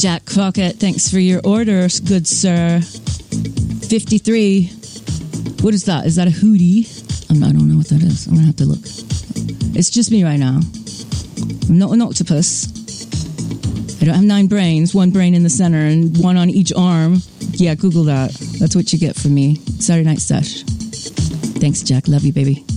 Jack Crockett, thanks for your order, good sir. 53. What is that? Is that a hoodie? I don't know what that is. I'm going to have to look. It's just me right now. I'm not an octopus. I don't have 9 brains, 1 brain in the center and 1 on each arm. Yeah, Google that. That's what you get from me. Saturday Night Sesh. Thanks, Jack. Love you, baby.